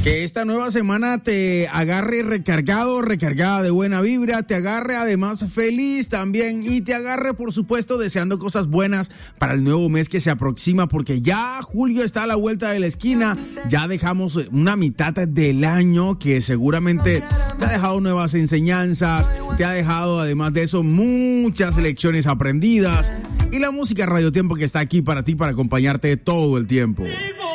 Que esta nueva semana te agarre recargado, recargada de buena vibra, te agarre además feliz también y te agarre, por supuesto, deseando cosas buenas para el nuevo mes que se aproxima, porque ya julio está a la vuelta de la esquina, ya dejamos una mitad del año que seguramente te ha dejado nuevas enseñanzas, te ha dejado además de eso muchas lecciones aprendidas y la música Radio Tiempo que está aquí para ti, para acompañarte todo el tiempo.